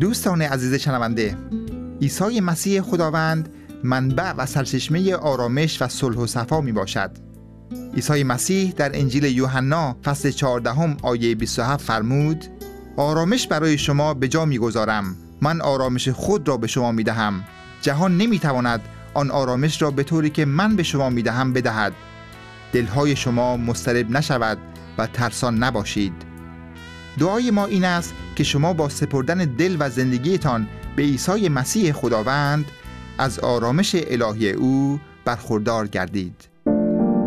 دوستان عزیز شنونده، عیسی مسیح خداوند منبع و سرچشمه آرامش و صلح و صفا می باشد. عیسی مسیح در انجیل یوحنا فصل 14 آیه 27 فرمود: آرامش برای شما به جا می گذارم، من آرامش خود را به شما می دهم. جهان نمی تواند آن آرامش را به طوری که من به شما می دهم بدهد. دلهای شما مضطرب نشود و ترسان نباشید. دعای ما این است که شما با سپردن دل و زندگیتان به عیسی مسیح خداوند از آرامش الهی او برخوردار گردید.